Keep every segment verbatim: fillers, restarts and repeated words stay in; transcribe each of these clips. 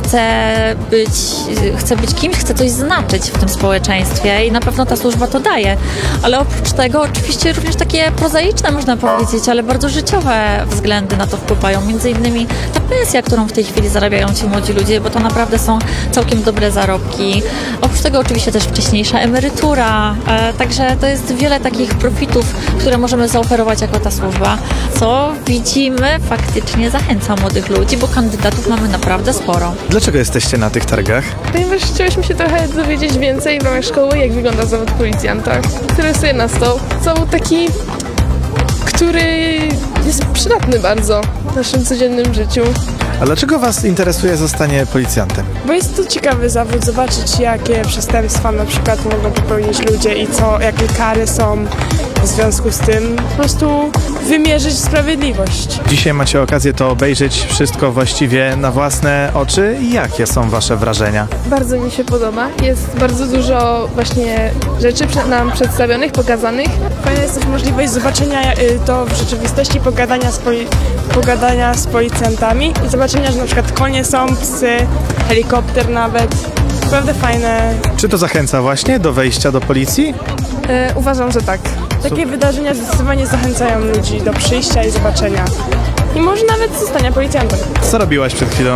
chce być, chce być kimś, chce coś znaczyć w tym społeczeństwie i na pewno ta służba to daje. Ale oprócz tego oczywiście również takie prozaiczne, można powiedzieć, ale bardzo życiowe względy na to wpływają. Między innymi ta pensja, którą w tej chwili zarabiają ci młodzi ludzie, bo to naprawdę są całkiem dobre zarobki. Oprócz tego oczywiście też wcześniejsza emerytura, e, także to jest wiele takich profitów, które możemy zaoferować jako ta służba, co widzimy faktycznie zachęca młodych ludzi, bo kandydatów mamy naprawdę sporo. Dlaczego jesteście na tych targach? Ponieważ chcieliśmy się trochę dowiedzieć więcej w ramach szkoły, jak wygląda zawód policjanta. Interesuje nas to. Zawód taki, który jest przydatny bardzo w naszym codziennym życiu. A dlaczego was interesuje zostanie policjantem? Bo jest to ciekawy zawód, zobaczyć jakie przestępstwa na przykład mogą popełnić ludzie i co, jakie kary są w związku z tym. Po prostu wymierzyć sprawiedliwość. Dzisiaj macie okazję to obejrzeć wszystko właściwie na własne oczy. Jakie są wasze wrażenia? Bardzo mi się podoba. Jest bardzo dużo właśnie rzeczy nam przedstawionych, pokazanych. Fajna jest też możliwość zobaczenia to w rzeczywistości, pogadania z, poli- pogadania z policjantami i zobaczenia, że na przykład konie są, psy, helikopter nawet. Naprawdę fajne. Czy to zachęca właśnie do wejścia do policji? E, uważam, że tak. Takie wydarzenia zdecydowanie zachęcają ludzi do przyjścia i zobaczenia. I może nawet zostania policjantem. Co robiłaś przed chwilą?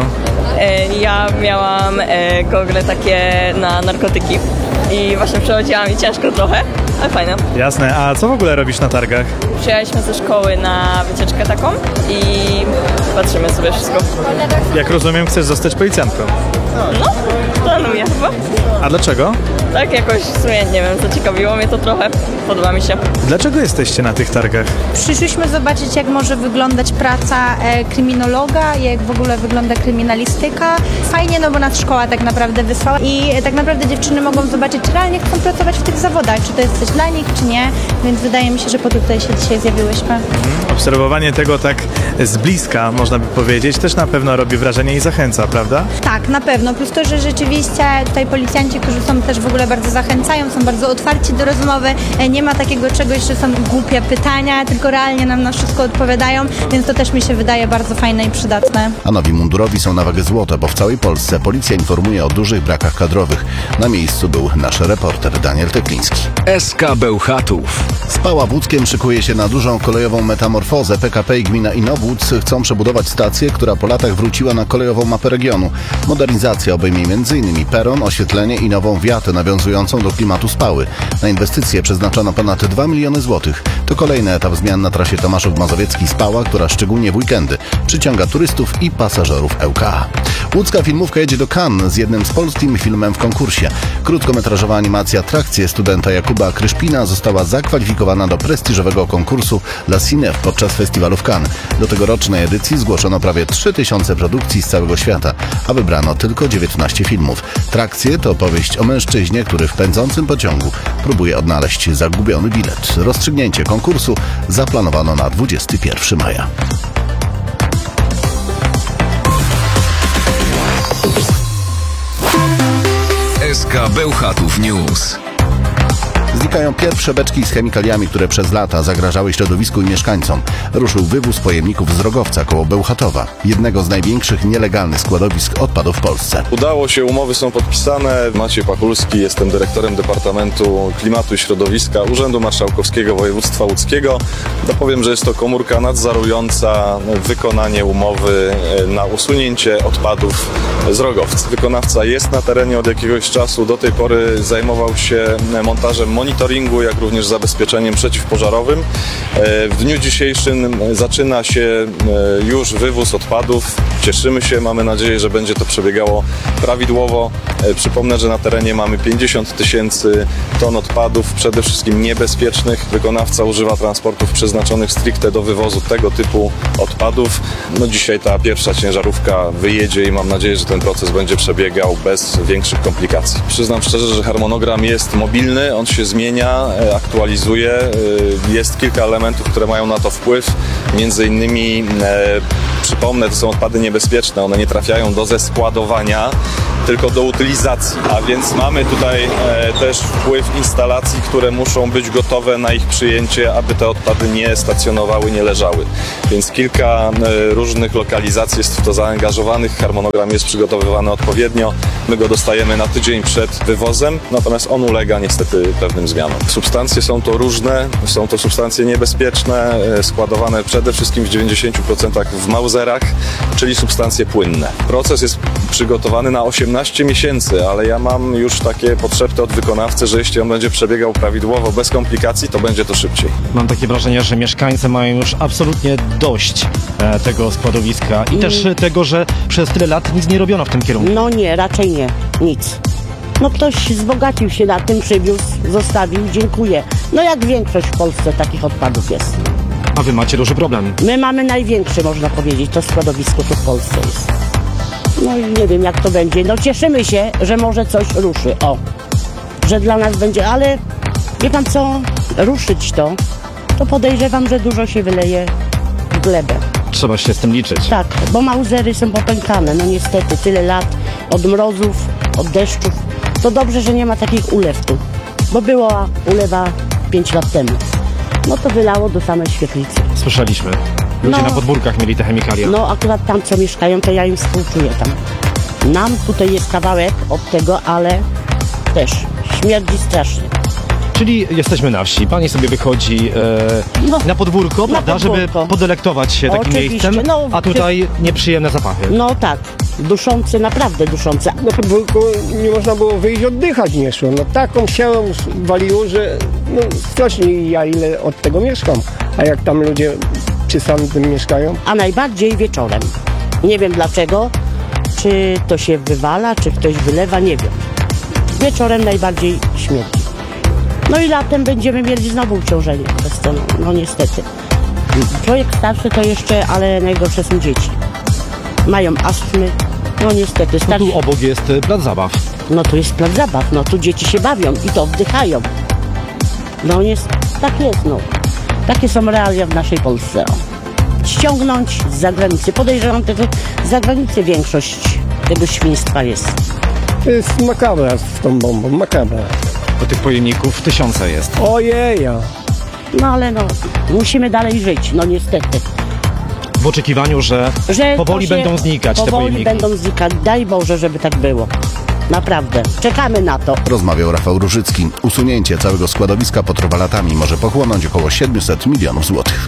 E, ja miałam e, gogle takie na narkotyki i właśnie przechodziłam i ciężko trochę, ale fajne. Jasne, a co w ogóle robisz na targach? Przyjechaliśmy ze szkoły na wycieczkę taką i patrzymy sobie wszystko. Jak rozumiem, chcesz zostać policjantką. No, planuję chyba. A dlaczego? Tak jakoś w sumie, nie wiem, zaciekawiło mnie to trochę, podoba mi się. Dlaczego jesteście na tych targach? Przyszliśmy zobaczyć, jak może wyglądać praca e, kryminologa, jak w ogóle wygląda kryminalistyka. Fajnie, no bo nas szkoła tak naprawdę wysłała i e, tak naprawdę dziewczyny mogą zobaczyć, czy realnie chcą pracować w tych zawodach, czy to jest coś dla nich, czy nie, więc wydaje mi się, że po to tutaj się dzisiaj zjawiłyśmy. Obserwowanie tego tak z bliska, można by powiedzieć, też na pewno robi wrażenie i zachęca, prawda? Tak, na pewno. Plus to, że rzeczywiście tutaj policjanci, którzy są też w ogóle bardzo zachęcają, są bardzo otwarci do rozmowy. Nie ma takiego czegoś, że są głupie pytania, tylko realnie nam na wszystko odpowiadają, więc to też mi się wydaje bardzo fajne i przydatne. A nowi mundurowi są na wagę złota, bo w całej Polsce policja informuje o dużych brakach kadrowych. Na miejscu był nasz reporter Daniel Tekliński. S K Bełchatów. Spała Wódzkiem szykuje się na dużą kolejową metamorfozę. P K P i gmina Inowłódz chcą przebudować stację, która po latach wróciła na kolejową mapę regionu. Modernizacja obejmie m.in. peron, oświetlenie i nową wiatę nawiązującą do klimatu Spały. Na inwestycje przeznaczono ponad dwa miliony złotych. To kolejny etap zmian na trasie Tomaszów Mazowiecki-Spała, która szczególnie w weekendy przyciąga turystów i pasażerów L K A. Łódzka filmówka jedzie do Cannes z jednym z polskim filmem w konkursie. Krótkometrażowa animacja Atrakcje studenta Jakuba Kryszpina została zakwalifikowana do prestiżowego konkursu La Cinef podczas festiwalu w Cannes. Do tegorocznej edycji zgłoszono prawie trzy tysiące produkcji z całego świata, a wybrano tylko dziewiętnaście filmów. Trakcje to opowieść o mężczyźnie, który w pędzącym pociągu próbuje odnaleźć zagubiony bilet. Rozstrzygnięcie konkursu zaplanowano na dwudziestego pierwszego maja. S K Bełchatów News. Znikają pierwsze beczki z chemikaliami, które przez lata zagrażały środowisku i mieszkańcom. Ruszył wywóz pojemników z Rogowca koło Bełchatowa, jednego z największych nielegalnych składowisk odpadów w Polsce. Udało się, umowy są podpisane. Maciej Pachulski, jestem dyrektorem Departamentu Klimatu i Środowiska Urzędu Marszałkowskiego Województwa Łódzkiego. Dopowiem, że jest to komórka nadzorująca wykonanie umowy na usunięcie odpadów z Rogowca. Wykonawca jest na terenie od jakiegoś czasu. Do tej pory zajmował się montażem monitoringu, jak również zabezpieczeniem przeciwpożarowym. W dniu dzisiejszym zaczyna się już wywóz odpadów. Cieszymy się, mamy nadzieję, że będzie to przebiegało prawidłowo. Przypomnę, że na terenie mamy pięćdziesiąt tysięcy ton odpadów, przede wszystkim niebezpiecznych. Wykonawca używa transportów przeznaczonych stricte do wywozu tego typu odpadów. No dzisiaj ta pierwsza ciężarówka wyjedzie i mam nadzieję, że ten proces będzie przebiegał bez większych komplikacji. Przyznam szczerze, że harmonogram jest mobilny, on się zmienia, aktualizuje. Jest kilka elementów, które mają na to wpływ. Między innymi, e, przypomnę, to są odpady niebezpieczne, one nie trafiają do zeskładowania, tylko do utylizacji. A więc mamy tutaj e, też wpływ instalacji, które muszą być gotowe na ich przyjęcie, aby te odpady nie stacjonowały, nie leżały. Więc kilka e, różnych lokalizacji jest w to zaangażowanych, harmonogram jest przygotowywany odpowiednio. My go dostajemy na tydzień przed wywozem, natomiast on ulega niestety pewnym zmianom. Substancje są to różne, są to substancje niebezpieczne, e, składowane przede wszystkim w dziewięćdziesięciu procentach w mauzerach, czyli substancje płynne. Proces jest przygotowany na osiemnaście miesięcy, ale ja mam już takie podszepty od wykonawcy, że jeśli on będzie przebiegał prawidłowo, bez komplikacji, to będzie to szybciej. Mam takie wrażenie, że mieszkańcy mają już absolutnie dość e, tego składowiska i też e, tego, że przez tyle lat nic nie robiono w tym kierunku. No nie, raczej nie, nic. No ktoś wzbogacił się na tym, przywiózł, zostawił, dziękuję. No jak większość w Polsce takich odpadów jest. A wy macie duży problem. My mamy największy, można powiedzieć, to składowisko tu w Polsce jest. No i nie wiem jak to będzie. No cieszymy się, że może coś ruszy, o. Że dla nas będzie, ale wie pan co, ruszyć to, to podejrzewam, że dużo się wyleje w glebę. Trzeba się z tym liczyć. Tak, bo mauzery są popękane, no niestety, tyle lat, od mrozów, od deszczów. To dobrze, że nie ma takich ulew tu, bo była ulewa pięć lat temu. No to wylało do samej świetlicy. Słyszeliśmy. Ludzie No. na podwórkach mieli te chemikalia. No akurat tam, co mieszkają, to ja im współczuję tam. Nam tutaj jest kawałek od tego, ale też śmierdzi strasznie. Czyli jesteśmy na wsi, pani sobie wychodzi e, No, na podwórko, na prawda, żeby podwórko. podelektować się takim Oczywiście, miejscem, no, a tutaj nieprzyjemne zapachy. No tak, duszące, naprawdę duszące. Na podwórku nie można było wyjść, oddychać nie szło. No taką siałą waliło, że no strasznie ja ile od tego mieszkam. A jak tam ludzie przy samym tym mieszkają? A najbardziej wieczorem. Nie wiem dlaczego, czy to się wywala, czy ktoś wylewa, nie wiem. Wieczorem najbardziej śmierdzi. No i latem będziemy mieli znowu obciążenie przez to, no, no niestety. Człowiek starszy to jeszcze, ale najgorsze są dzieci. Mają astmy, no niestety. No Starsi... tu obok jest e, plac zabaw. No tu jest plac zabaw, no tu dzieci się bawią i to wdychają. No jest, tak jest, no. Takie są realia w naszej Polsce. O. Ściągnąć z zagranicy. Podejrzewam tego, z zagranicy większość tego świństwa jest. To jest makabra z tą bombą, makabra. Bo tych pojemników tysiące jest. Ojeja. No ale no, musimy dalej żyć, no niestety. W oczekiwaniu, że, Że powoli to się- będą znikać te powoli pojemniki. będą znikać. Daj Boże, żeby tak było. Naprawdę. Czekamy na to. Rozmawiał Rafał Różycki. Usunięcie całego składowiska potrwa latami, może pochłonąć około siedemset milionów złotych.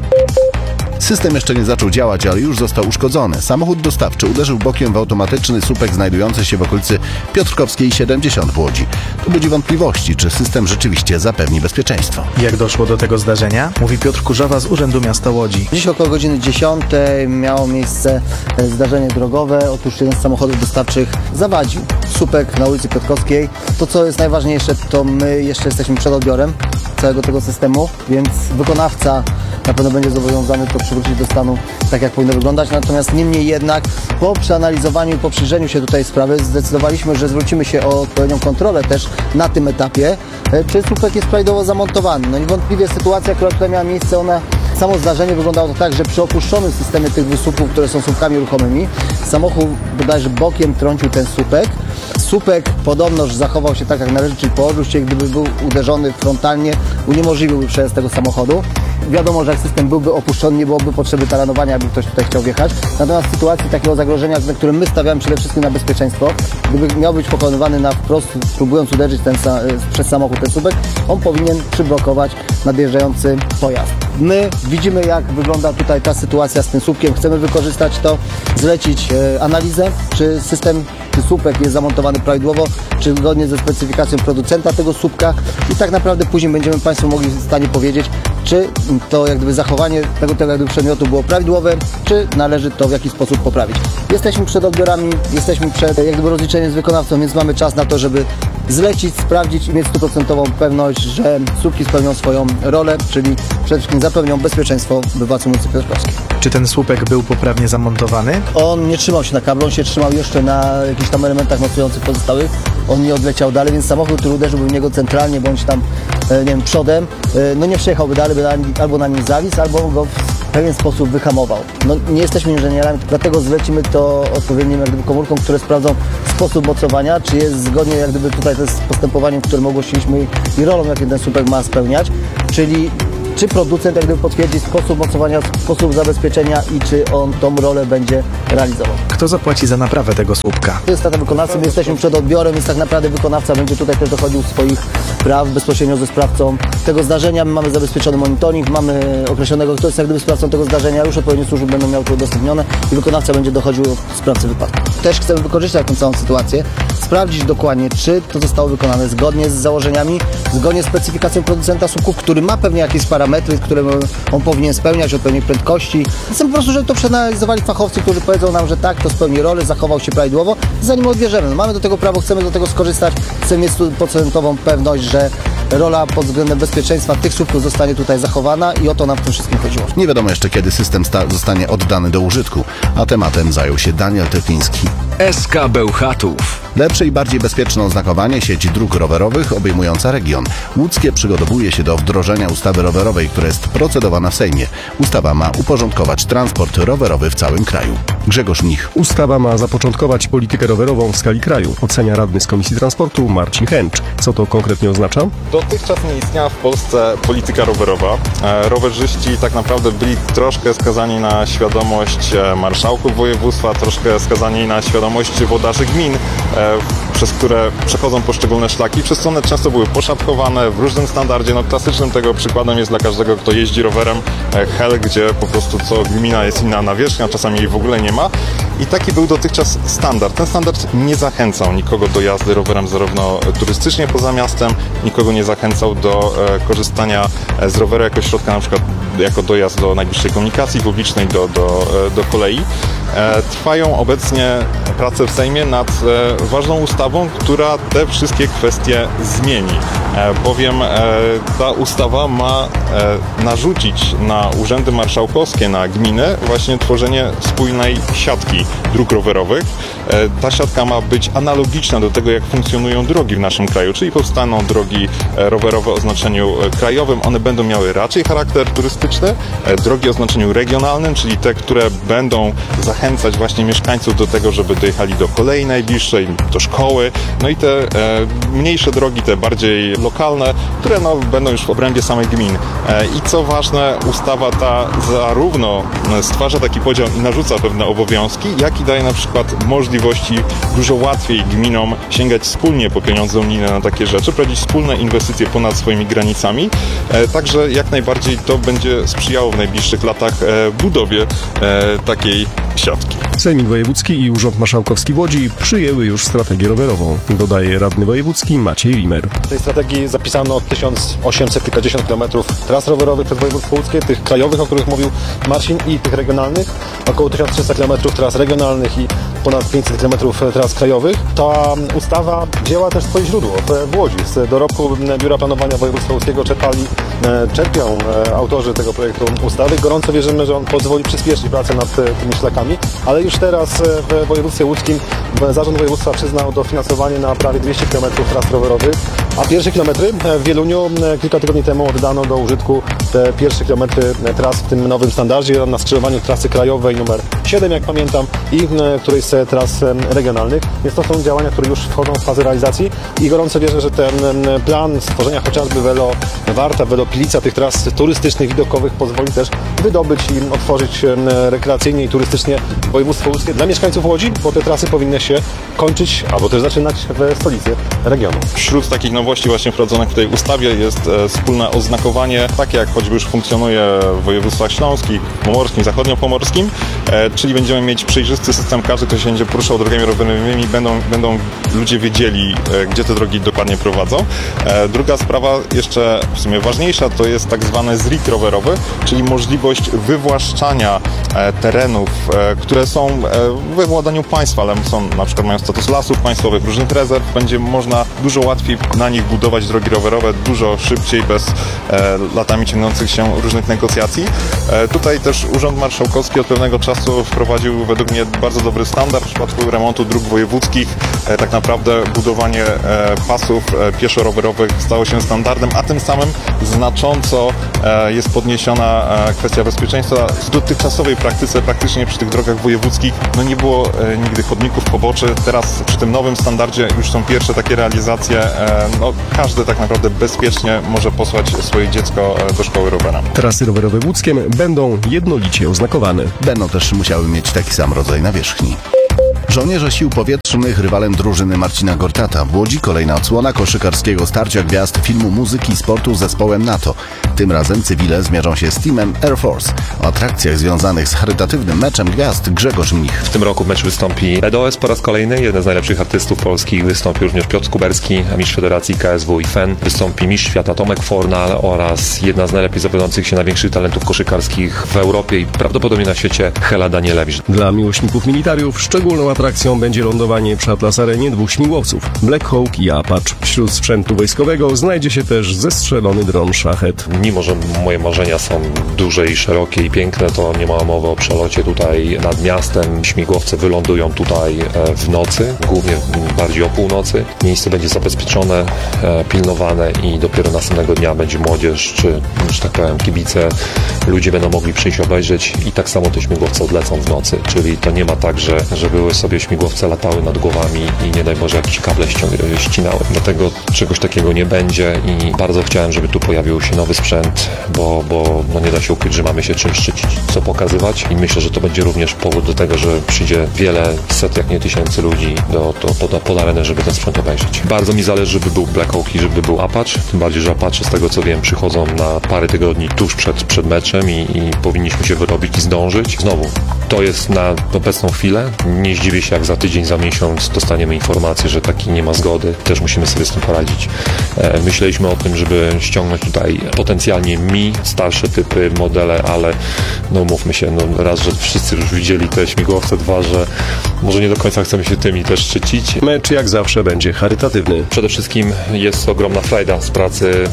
System jeszcze nie zaczął działać, ale już został uszkodzony. Samochód dostawczy uderzył bokiem w automatyczny słupek znajdujący się w okolicy Piotrkowskiej siedemdziesiąt w Łodzi. To budzi wątpliwości, czy system rzeczywiście zapewni bezpieczeństwo. Jak doszło do tego zdarzenia? Mówi Piotr Kurzawa z Urzędu Miasta Łodzi. Dziś około godziny dziesiątej miało miejsce e, zdarzenie drogowe. Otóż jeden z samochodów dostawczych zawadził słupek na ulicy Piotrkowskiej. To, co jest najważniejsze, to my jeszcze jesteśmy przed odbiorem całego tego systemu, więc wykonawca na pewno będzie zobowiązany to przywrócić do stanu tak, jak powinno wyglądać. Natomiast niemniej jednak po przeanalizowaniu i po przyjrzeniu się tutaj sprawy zdecydowaliśmy, że zwrócimy się o odpowiednią kontrolę też na tym etapie, e, czy słupek jest prawidłowo zamontowany. No niewątpliwie sytuacja, która tutaj miała miejsce, ona samo zdarzenie wyglądało to tak, że przy opuszczonym systemie tych wysupów, które są słupkami ruchomymi, samochód bodajże bokiem trącił ten słupek. Słupek podobnoż zachował się tak, jak należy, czyli położył się, gdyby był uderzony frontalnie, uniemożliwiłby przejazd tego samochodu. Wiadomo, że jak system byłby opuszczony, nie byłoby potrzeby taranowania, aby ktoś tutaj chciał wjechać. Natomiast w sytuacji takiego zagrożenia, na którym my stawiamy przede wszystkim na bezpieczeństwo, gdyby miał być pokonywany na wprost, próbując uderzyć ten, przez samochód ten słupek, on powinien przyblokować nadjeżdżający pojazd. My widzimy, jak wygląda tutaj ta sytuacja z tym słupkiem. Chcemy wykorzystać to, zlecić e, analizę, czy system, czy słupek jest zamontowany prawidłowo, czy zgodnie ze specyfikacją producenta tego słupka i tak naprawdę później będziemy Państwu mogli w stanie powiedzieć, czy to jak gdyby zachowanie tego, tego jak gdyby przedmiotu było prawidłowe, czy należy to w jakiś sposób poprawić. Jesteśmy przed odbiorami, jesteśmy przed jak gdyby rozliczeniem z wykonawcą, więc mamy czas na to, żeby zlecić, sprawdzić i mieć stuprocentową pewność, że słupki spełnią swoją rolę, czyli przede wszystkim zapewnią bezpieczeństwo obywateli ulicy Piotrkowskiej. Czy ten słupek był poprawnie zamontowany? On nie trzymał się na kablu, on się trzymał jeszcze na jakichś tam elementach mocujących pozostałych. On nie odleciał dalej, więc samochód, który uderzyłby w niego centralnie, bądź tam, nie wiem, przodem, no nie przejechałby dalej, by albo na nim zawisł, albo go pewien sposób wyhamował. No, nie jesteśmy inżynierami, dlatego zlecimy to odpowiednim jak gdyby komórkom, które sprawdzą sposób mocowania, czy jest zgodnie jak gdyby tutaj z postępowaniem, którym ogłosiliśmy i rolą, jakie ten słupek ma spełniać, czyli czy producent jak gdyby potwierdzi sposób mocowania, sposób zabezpieczenia i czy on tą rolę będzie realizował. Kto zapłaci za naprawę tego słupka? To jest strata wykonawcy, my jesteśmy przed odbiorem, więc tak naprawdę wykonawca będzie tutaj też dochodził swoich praw bezpośrednio ze sprawcą tego zdarzenia. My mamy zabezpieczony monitoring, mamy określonego, kto jest jak gdyby sprawcą tego zdarzenia, już odpowiednie służby będą miały to udostępnione i wykonawca będzie dochodził do sprawcy wypadku. Też chcemy wykorzystać tę całą sytuację, sprawdzić dokładnie, czy to zostało wykonane zgodnie z założeniami, zgodnie z specyfikacją producenta słupków, który ma pewnie jakieś parametry, które on powinien spełniać, odpowiedniej prędkości. Chcemy po prostu, żeby to przeanalizowali fachowcy, którzy powiedzą nam, że tak, to spełni rolę, zachował się prawidłowo, zanim odbierzemy. No, mamy do tego prawo, chcemy do tego skorzystać, chcemy mieć stuprocentową pewność, że rola pod względem bezpieczeństwa tych słupków zostanie tutaj zachowana i o to nam w tym wszystkim chodziło. Nie wiadomo jeszcze, kiedy system sta- zostanie oddany do użytku, a tematem zajął się Daniel Tepliński. S K Bełchatów. Lepsze i bardziej bezpieczne oznakowanie sieci dróg rowerowych obejmująca region. Łódzkie przygotowuje się do wdrożenia ustawy rowerowej, która jest procedowana w Sejmie. Ustawa ma uporządkować transport rowerowy w całym kraju. Grzegorz Mnich. Ustawa ma zapoczątkować politykę rowerową w skali kraju, ocenia radny z Komisji Transportu Marcin Chęcz. Co to konkretnie oznacza? Dotychczas nie istniała w Polsce polityka rowerowa. E, rowerzyści tak naprawdę byli troszkę skazani na świadomość e, marszałków województwa, troszkę skazani na świadomość włodarzy gmin, e, przez które przechodzą poszczególne szlaki, przez co one często były poszatkowane w różnym standardzie. No, klasycznym tego przykładem jest dla każdego, kto jeździ rowerem, e, hel, gdzie po prostu co gmina jest inna nawierzchnia, czasami jej w ogóle nie ma. I taki był dotychczas standard. Ten standard nie zachęcał nikogo do jazdy rowerem zarówno turystycznie poza miastem, nikogo nie zachęcał do e, korzystania z roweru jako środka, na przykład jako dojazd do najbliższej komunikacji publicznej, do, do, e, do kolei. E, trwają obecnie prace w Sejmie nad e, ważną ustawą, która te wszystkie kwestie zmieni. E, bowiem e, ta ustawa ma e, narzucić na urzędy marszałkowskie, na gminy właśnie tworzenie spójnej siatki dróg rowerowych. E, ta siatka ma być analogiczna do tego, jak funkcjonują drogi w naszym kraju, czyli powstaną drogi e, rowerowe o znaczeniu e, krajowym. One będą miały raczej charakter turystyczny, e, drogi o znaczeniu regionalnym, czyli te, które będą zachęcać właśnie mieszkańców do tego, żeby dojechali do kolei najbliższej, do szkoły. No i te e, mniejsze drogi, te bardziej lokalne, które no, będą już w obrębie samych gmin. E, I co ważne, ustawa ta zarówno stwarza taki podział i narzuca pewne obowiązki, jak i daje na przykład możliwości dużo łatwiej gminom sięgać wspólnie po pieniądze unijne na takie rzeczy, prowadzić wspólne inwestycje ponad swoimi granicami. E, także jak najbardziej to będzie sprzyjało w najbliższych latach e, budowie e, takiej siatki. Sejmik Wojewódzki i Urząd Marszałkowski w Łodzi przyjęły już strategię rowerową, dodaje radny wojewódzki Maciej Rimer. W tej strategii zapisano tysiąc osiemset kilkadziesiąt kilometrów tras rowerowych przez województwo łódzkie, tych krajowych, o których mówił Marcin, i tych regionalnych, około tysiąc trzysta kilometrów tras regionalnych i ponad pięćset kilometrów tras krajowych. Ta ustawa wzięła też swoje źródło w Łodzi. Z dorobku Biura Planowania Województwa Łódzkiego czerpali, czerpią autorzy tego projektu ustawy. Gorąco wierzymy, że on pozwoli przyspieszyć pracę nad tymi szlakami, ale już teraz w województwie łódzkim Zarząd Województwa przyznał dofinansowanie na prawie dwieście kilometrów tras rowerowych, a pierwsze kilometry w Wieluniu kilka tygodni temu oddano do użytku te pierwsze kilometry tras w tym nowym standardzie na skrzyżowaniu trasy krajowej numer siedem, jak pamiętam, i którejś z tras regionalnych. Więc to są działania, które już wchodzą w fazę realizacji i gorąco wierzę, że ten plan stworzenia chociażby Velo Warta, Velo Pilica, tych tras turystycznych, widokowych pozwoli też wydobyć i otworzyć rekreacyjnie i turystycznie województwo łódzkie dla mieszkańców Łodzi, bo te trasy powinny się kończyć albo też zaczynać w stolicy regionu. Wśród takich nowości właśnie wprowadzonych w tej ustawie jest e, wspólne oznakowanie, takie jak choćby już funkcjonuje w województwach śląskich, pomorskim, zachodniopomorskim, e, czyli będziemy mieć przejrzysty system, każdy, kto się będzie poruszał drogami rowerowymi, będą, będą ludzie wiedzieli, e, gdzie te drogi dokładnie prowadzą. E, druga sprawa, jeszcze w sumie ważniejsza, to jest tak zwany zrik rowerowy, czyli możliwość wywłaszczania e, terenów, e, które są e, we władaniu państwa, ale są, na przykład mają status lasów państwowych, różnych rezerw, będzie można dużo łatwiej na nich budować drogi rowerowe, dużo szybciej, bez e, latami ciągnących się różnych negocjacji. E, tutaj też Urząd Marszałkowski od pewnego czasu wprowadził według mnie bardzo dobry standard w przypadku remontu dróg wojewódzkich. E, tak naprawdę budowanie e, pasów e, pieszo-rowerowych stało się standardem, a tym samym znacząco e, jest podniesiona e, kwestia bezpieczeństwa. W dotychczasowej praktyce praktycznie przy tych drogach wojewódzkich no nie było e, nigdy chodników, poboczy. Teraz przy tym nowym standardzie już są pierwsze takie realizacje. E, no, każdy tak naprawdę bezpiecznie może posłać swoje dziecko e, do szkoły rowerem. Trasy rowerowe w Łódzkiem będą jednolicie oznakowane. Będą też musiały mieć taki sam rodzaj nawierzchni. Żołnierze Sił Powietrznych rywalem drużyny Marcina Gortata. W Łodzi kolejna odsłona koszykarskiego starcia gwiazd filmu, muzyki i sportu z zespołem NATO. Tym razem cywile zmierzą się z teamem Air Force. O atrakcjach związanych z charytatywnym meczem gwiazd Grzegorz Mnich. W tym roku w meczu wystąpi P D O S po raz kolejny. Jeden z najlepszych artystów polskich. Wystąpi również Piotr Kuberski, mistrz Federacji K S W i F E N. Wystąpi mistrz świata Tomek Fornal oraz jedna z najlepiej zawiodących się największych talentów koszykarskich w Europie i prawdopodobnie na świecie, Hela Danielewicz. Dla miłośników militariów szczególną atrakcją będzie lądowanie przy Atlas Arenie dwóch śmigłowców, Black Hawk i Apache. Wśród sprzętu wojskowego znajdzie się też zestrzelony dron Szachet. Mimo że moje marzenia są duże i szerokie i piękne, to nie ma mowy o przelocie tutaj nad miastem. Śmigłowce wylądują tutaj w nocy, głównie bardziej o północy. Miejsce będzie zabezpieczone, pilnowane i dopiero następnego dnia będzie młodzież, czy, że tak powiem, kibice, ludzie będą mogli przyjść obejrzeć i tak samo te śmigłowce odlecą w nocy. Czyli to nie ma tak, że, że były sobie śmigłowce latały nad głowami i nie daj Boże jakieś kable ścinały. Dlatego czegoś takiego nie będzie i bardzo chciałem, żeby tu pojawił się nowy sprzęt, bo, bo no nie da się ukryć, że mamy się czymś szczycić, co pokazywać i myślę, że to będzie również powód do tego, że przyjdzie wiele set, jak nie tysięcy ludzi do, do, pod, pod arenę, żeby ten sprzęt obejrzeć. Bardzo mi zależy, żeby był Black Hawk i żeby był Apache, tym bardziej, że Apache z tego co wiem przychodzą na parę tygodni tuż przed, przed meczem i, i powinniśmy się wyrobić i zdążyć. Znowu, to jest na obecną chwilę. Nie zdziwię się, jak za tydzień, za miesiąc dostaniemy informację, że taki nie ma zgody. Też musimy sobie z tym poradzić. E, myśleliśmy o tym, żeby ściągnąć tutaj potencjalnie Mi, starsze typy, modele, ale no mówmy się, no raz, że wszyscy już widzieli te śmigłowce, dwa, że może nie do końca chcemy się tymi też szczycić. Mecz jak zawsze będzie charytatywny. Przede wszystkim jest ogromna frajda z pracy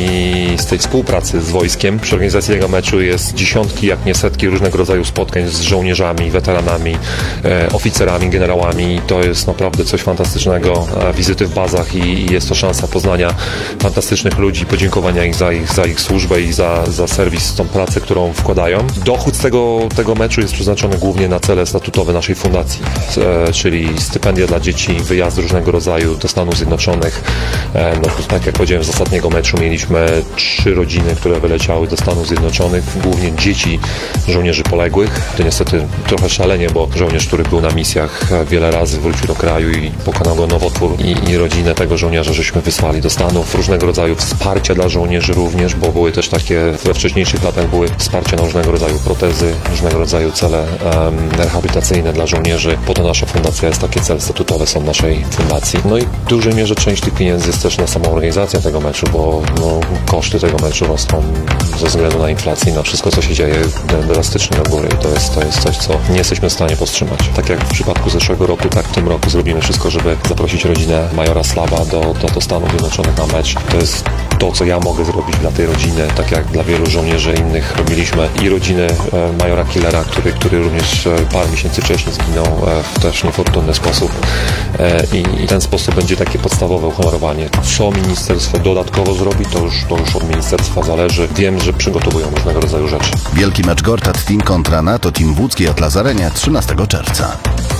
i z tej współpracy z wojskiem. Przy organizacji tego meczu jest dziesiątki, jak nie setki różnego rodzaju spotkań z żołnierzami, weteranami, e, oficerami, generałami. To jest naprawdę coś fantastycznego. E, wizyty w bazach i, i jest to szansa poznania fantastycznych ludzi, podziękowania ich za ich, za ich służbę i za, za serwis, tą pracę, którą wkładają. Dochód z tego, tego meczu jest przeznaczony głównie na cele statutowe naszej fundacji, e, czyli stypendia dla dzieci, wyjazd różnego rodzaju do Stanów Zjednoczonych. E, no, tak jak powiedziałem, z ostatniego meczu mieliśmy trzy rodziny, które wyleciały do Stanów Zjednoczonych, głównie dzieci żołnierzy poległych. To niestety trochę szalenie, bo żołnierz, który był na misjach wiele razy, wrócił do kraju i pokonał go nowotwór i, i rodzinę tego żołnierza żeśmy wysłali do Stanów. Różnego rodzaju wsparcia dla żołnierzy również, bo były też takie, we wcześniejszych latach były wsparcia na różnego rodzaju protezy, różnego rodzaju cele um, rehabilitacyjne dla żołnierzy. Po to nasza fundacja jest, takie cele statutowe są naszej fundacji. No i w dużej mierze część tych pieniędzy jest też na samą organizację tego meczu, bo no, koszty tego meczu rosną ze względu na inflację i na wszystko, co się dzieje drastycznie do góry i to jest, to jest coś, co nie jesteśmy w stanie powstrzymać. Tak jak w przypadku zeszłego roku, tak w tym roku zrobimy wszystko, żeby zaprosić rodzinę majora Slawa do, do, do Stanów Zjednoczonych na mecz. To jest to, co ja mogę zrobić dla tej rodziny, tak jak dla wielu żołnierzy innych robiliśmy i rodziny e, majora Killera, który, który również e, parę miesięcy wcześniej zginął e, w też niefortunny sposób e, i, i ten sposób będzie takie podstawowe uhonorowanie. Co ministerstwo dodatkowo zrobi, to już, to już od ministerstwa zależy. Wiem, że przygotowują różnego rodzaju rzeczy. Wielki mecz Gortat Team kontra NATO Team w łódzkiej Atlas Arenie trzynastego czerwca.